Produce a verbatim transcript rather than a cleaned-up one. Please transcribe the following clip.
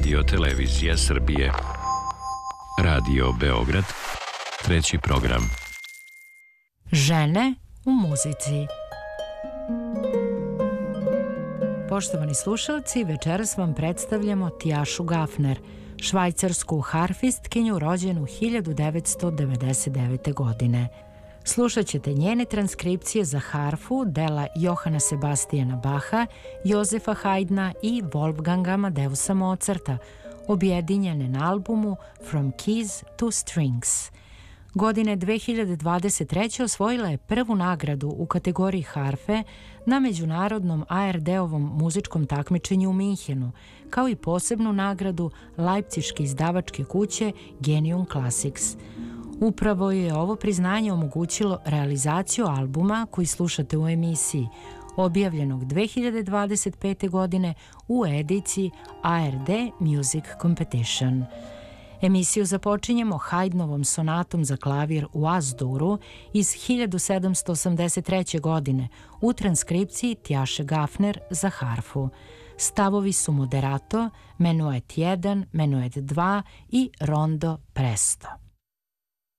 Radio Televizija Srbije. Radio Beograd, treći program. Žene u muzici. Poštovani slušalci, večeras vam predstavljamo Tjašu Gafner, švajcarsku harfistkinju rođenu hiljadu devetsto devedeset devete. godine. Slušat ćete njene transkripcije za harfu dela Johana Sebastijana Baha, Jozefa Haydna i Wolfganga Amadeusa Mozarta, objedinjene na albumu From Keys to Strings. Godine dve hiljade dvadeset treće. osvojila je prvu nagradu u kategoriji harfe na međunarodnom A R D-ovom muzičkom takmičenju u Minhenu, kao i posebnu nagradu Leipziške izdavačke kuće Genium Classics. Upravo je ovo priznanje omogućilo realizaciju albuma koji slušate u emisiji, objavljenog dve hiljade dvadeset pete. godine u ediciji A R D Music Competition. Emisiju započinjemo Haydnovom sonatom za klavir u Az-Duru iz hiljadu sedamsto osamdeset treće. godine u transkripciji Tjaše Gafner za harfu. Stavovi su moderato, menuet jedan, menuet dva i rondo presto.